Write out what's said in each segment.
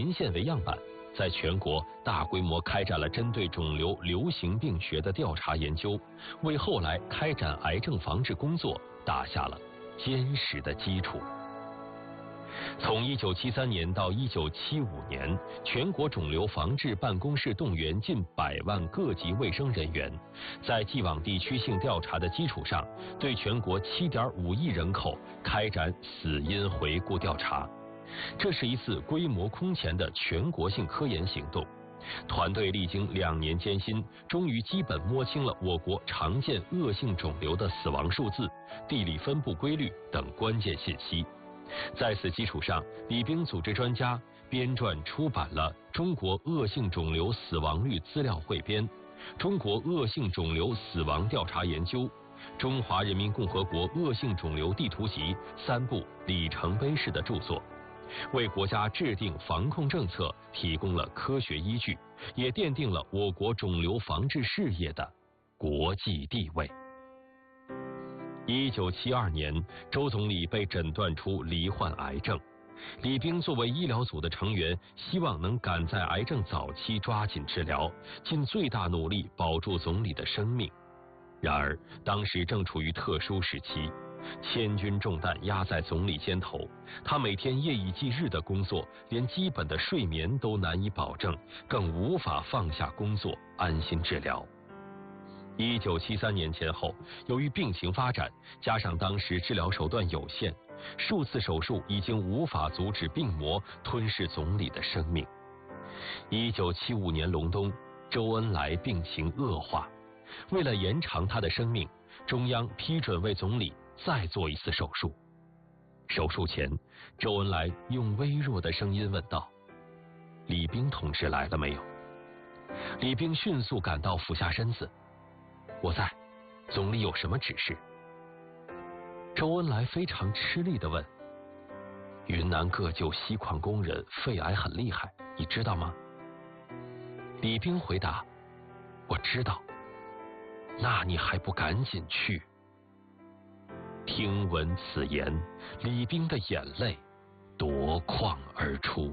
文献为样板，在全国大规模开展了针对肿瘤流行病学的调查研究，为后来开展癌症防治工作打下了坚实的基础。从1973年到1975年，全国肿瘤防治办公室动员近100万各级卫生人员，在既往地区性调查的基础上，对全国7.5亿人口开展死因回顾调查。这是一次规模空前的全国性科研行动。团队历经2年艰辛，终于基本摸清了我国常见恶性肿瘤的死亡数字、地理分布规律等关键信息。在此基础上，李冰组织专家编撰出版了《中国恶性肿瘤死亡率资料汇编》《中国恶性肿瘤死亡调查研究》《中华人民共和国恶性肿瘤地图集》3部里程碑式的著作，为国家制定防控政策提供了科学依据，也奠定了我国肿瘤防治事业的国际地位。1972年，周总理被诊断出罹患癌症。李冰作为医疗组的成员，希望能赶在癌症早期抓紧治疗，尽最大努力保住总理的生命。然而，当时正处于特殊时期，千钧重担压在总理肩头，他每天夜以继日的工作，连基本的睡眠都难以保证，更无法放下工作安心治疗。1973年前后，由于病情发展，加上当时治疗手段有限，数次手术已经无法阻止病魔吞噬总理的生命。1975年隆冬，周恩来病情恶化，为了延长他的生命，中央批准为总理再做一次手术。手术前，周恩来用微弱的声音问道：“李冰同志来了没有？”李冰迅速赶到，俯下身子：“我在，总理有什么指示？”周恩来非常吃力地问：“云南各旧锡矿工人肺癌很厉害，你知道吗？”李冰回答：“我知道。”“那你还不赶紧去？”听闻此言，李冰的眼泪夺眶而出。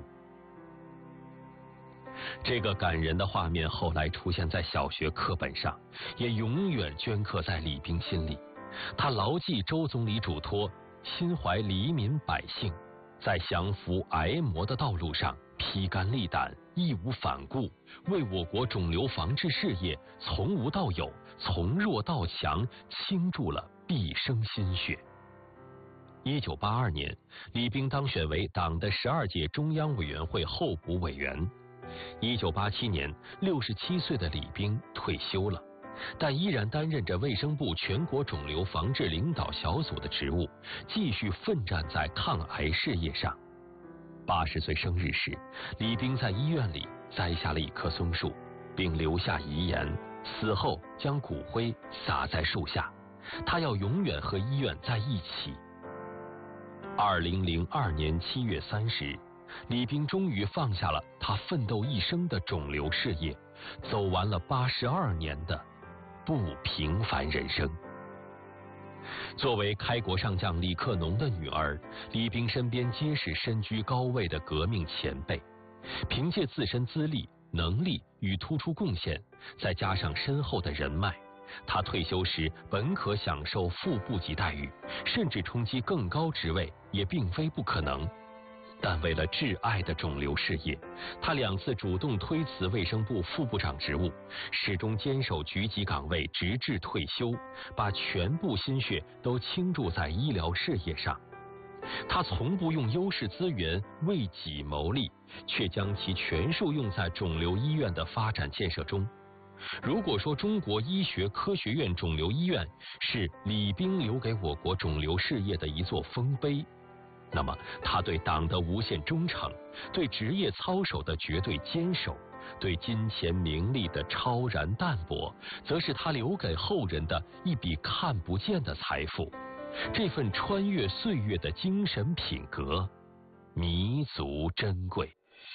这个感人的画面后来出现在小学课本上，也永远镌刻在李冰心里。他牢记周总理嘱托，心怀黎民百姓，在降服癌魔的道路上披肝沥胆，义无反顾，为我国肿瘤防治事业从无到有，从弱到强倾注了毕生心血。1982年，李冰当选为党的12届中央委员会候补委员。1987年，67岁的李冰退休了，但依然担任着卫生部全国肿瘤防治领导小组的职务，继续奋战在抗癌事业上。80岁生日时，李冰在医院里栽下了一棵松树，并留下遗言，死后将骨灰撒在树下，他要永远和医院在一起。2002年7月30日，李冰终于放下了他奋斗一生的肿瘤事业，走完了82年的不平凡人生。作为开国上将李克农的女儿，李冰身边皆是身居高位的革命前辈，凭借自身资历、能力与突出贡献，再加上深厚的人脉，他退休时本可享受副部级待遇，甚至冲击更高职位也并非不可能。但为了挚爱的肿瘤事业，他2次主动推辞卫生部副部长职务，始终坚守局级岗位直至退休，把全部心血都倾注在医疗事业上。他从不用优势资源为己谋利，却将其全数用在肿瘤医院的发展建设中。如果说中国医学科学院肿瘤医院是李冰留给我国肿瘤事业的一座丰碑，那么他对党的无限忠诚，对职业操守的绝对坚守，对金钱名利的超然淡泊，则是他留给后人的一笔看不见的财富。这份穿越岁月的精神品格弥足珍贵。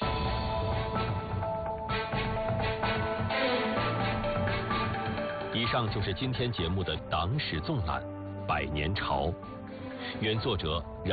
以上就是今天节目的党史纵览，百年潮。原作者